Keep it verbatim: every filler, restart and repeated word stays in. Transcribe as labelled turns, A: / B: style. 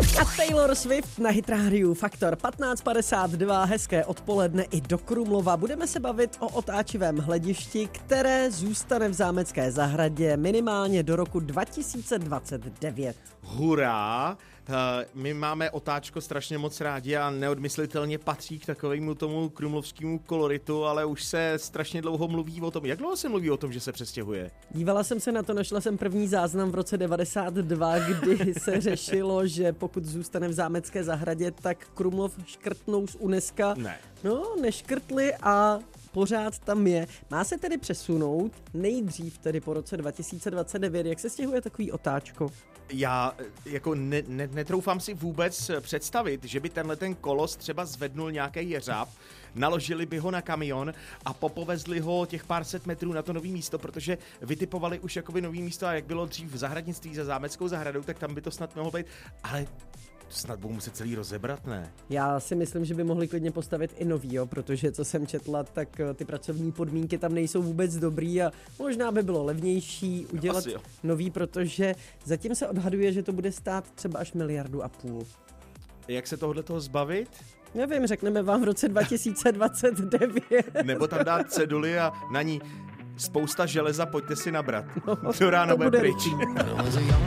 A: A Taylor Swift na Hit Radio Faktor patnáct padesát dva, hezké odpoledne i do Krumlova. Budeme se bavit o otáčivém hledišti, které zůstane v zámecké zahradě minimálně do roku dva tisíce dvacet devět.
B: Hurá! My máme otáčko strašně moc rádi a neodmyslitelně patří k takovému tomu krumlovskému koloritu, ale už se strašně dlouho mluví o tom. Jak dlouho se mluví o tom, že se přestěhuje?
A: Dívala jsem se na to, našla jsem první záznam v roce devadesát dva, kdy se řešilo, že pokud zůstane v zámecké zahradě, tak Krumlov škrtnou z UNESCO.
B: Ne.
A: No, neškrtli a pořád tam je. Má se tedy přesunout nejdřív tedy po roce dva tisíce dvacet devět. Jak se stěhuje takový otáčko?
B: Já jako ne, ne, netroufám si vůbec představit, že by tenhle ten kolos třeba zvednul nějaký jeřáb, naložili by ho na kamion a popovezli ho těch pár set metrů na to nový místo, protože vytipovali už jakoby nový místo a jak bylo dřív v zahradnictví za zámeckou zahradou, tak tam by to snad mohlo být, ale snad budou muset celý rozebrat, ne?
A: Já si myslím, že by mohli klidně postavit i nový, jo, protože co jsem četla, tak ty pracovní podmínky tam nejsou vůbec dobrý a možná by bylo levnější udělat nový, protože zatím se odhaduje, že to bude stát třeba až miliardu a půl.
B: Jak se tohle toho zbavit?
A: Nevím, řekneme vám v roce dva tisíce dvacet devět.
B: Nebo tam dát ceduly a na ní spousta železa, pojďte si nabrat.
A: No,
B: do rána bude pryč.